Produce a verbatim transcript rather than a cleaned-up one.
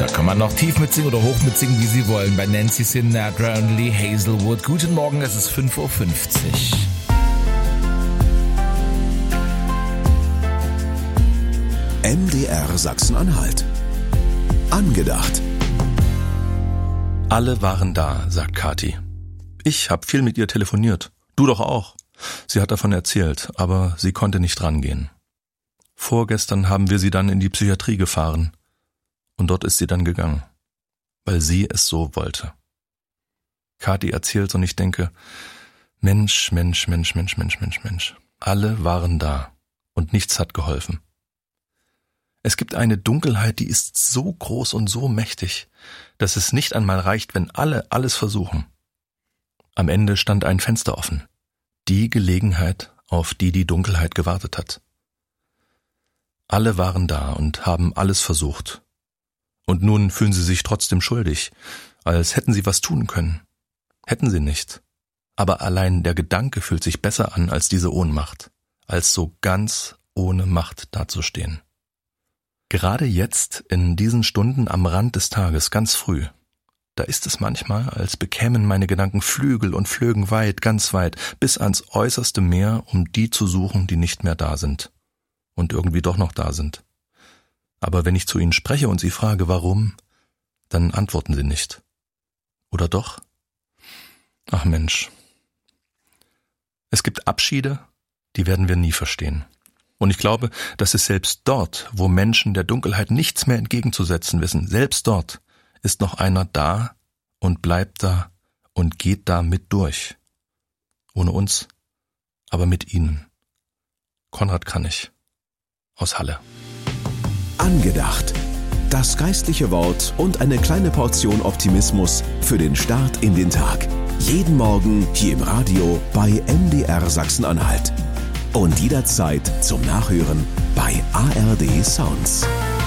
Da kann man noch tief mitsingen oder hoch mitsingen, wie Sie wollen. Bei Nancy Sinatra und Lee Hazelwood. Guten Morgen, es ist fünf Uhr fünfzig. M D R Sachsen-Anhalt. Angedacht. Alle waren da, sagt Kathi. Ich habe viel mit ihr telefoniert. Du doch auch. Sie hat davon erzählt, aber sie konnte nicht rangehen. Vorgestern haben wir sie dann in die Psychiatrie gefahren. Und dort ist sie dann gegangen, weil sie es so wollte. Kathi erzählt und ich denke, Mensch, Mensch, Mensch, Mensch, Mensch, Mensch, Mensch. Alle waren da und nichts hat geholfen. Es gibt eine Dunkelheit, die ist so groß und so mächtig, dass es nicht einmal reicht, wenn alle alles versuchen. Am Ende stand ein Fenster offen. Die Gelegenheit, auf die die Dunkelheit gewartet hat. Alle waren da und haben alles versucht. Und nun fühlen sie sich trotzdem schuldig, als hätten sie was tun können. Hätten sie nicht. Aber allein der Gedanke fühlt sich besser an als diese Ohnmacht, als so ganz ohne Macht dazustehen. Gerade jetzt, in diesen Stunden am Rand des Tages, ganz früh, da ist es manchmal, als bekämen meine Gedanken Flügel und flögen weit, ganz weit, bis ans äußerste Meer, um die zu suchen, die nicht mehr da sind und irgendwie doch noch da sind. Aber wenn ich zu ihnen spreche und sie frage, warum, dann antworten sie nicht. Oder doch? Ach Mensch. Es gibt Abschiede, die werden wir nie verstehen. Und ich glaube, dass es selbst dort, wo Menschen der Dunkelheit nichts mehr entgegenzusetzen wissen, selbst dort ist noch einer da und bleibt da und geht da mit durch. Ohne uns, aber mit ihnen. Konrad Kranich aus Halle. Angedacht. Das geistliche Wort und eine kleine Portion Optimismus für den Start in den Tag. Jeden Morgen hier im Radio bei M D R Sachsen-Anhalt. Und jederzeit zum Nachhören bei A R D Sounds.